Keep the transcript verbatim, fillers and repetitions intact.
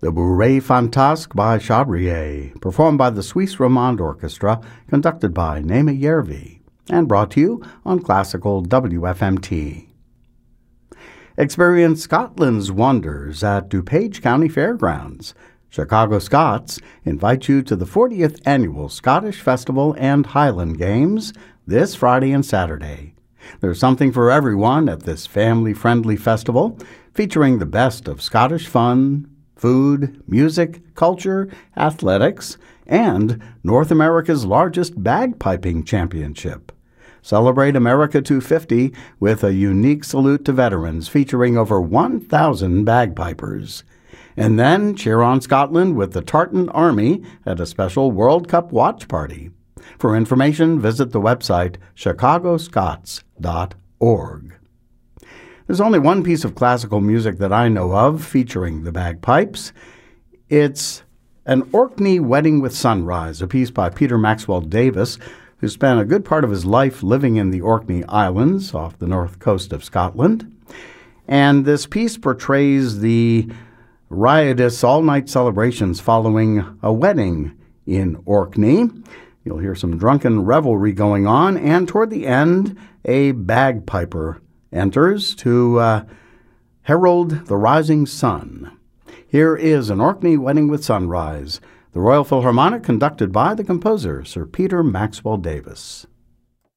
The Bourrée Fantasque by Chabrier, performed by the Suisse Romande Orchestra, conducted by Naima Järvi, and brought to you on Classical W F M T. Experience Scotland's wonders at DuPage County Fairgrounds. Chicago Scots invite you to the fortieth Annual Scottish Festival and Highland Games this Friday and Saturday. There's something for everyone at this family-friendly festival, featuring the best of Scottish fun, food, music, culture, athletics, and North America's largest bagpiping championship. Celebrate America two fifty with a unique salute to veterans featuring over one thousand bagpipers. And then cheer on Scotland with the Tartan Army at a special World Cup watch party. For information, visit the website chicago scots dot org. There's only one piece of classical music that I know of featuring the bagpipes. It's An Orkney Wedding with Sunrise, a piece by Peter Maxwell Davis, who spent a good part of his life living in the Orkney Islands off the north coast of Scotland. And this piece portrays the riotous all-night celebrations following a wedding in Orkney. You'll hear some drunken revelry going on, and toward the end, a bagpiper enters to uh, herald the rising sun. Here is An Orkney Wedding with Sunrise, the Royal Philharmonic, conducted by the composer Sir Peter Maxwell Davis.